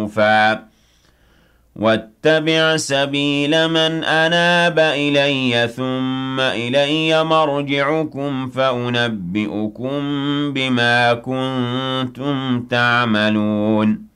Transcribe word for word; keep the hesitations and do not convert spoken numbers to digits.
زُخْرُفًا ۚ وَاتَّبِعْ سَبِيلَ مَنْ أَنَابَ إِلَيَّ ثُمَّ إِلَيَّ مَرْجِعُكُمْ فَأُنَبِّئُكُم بِمَا كُنتُمْ تَعْمَلُونَ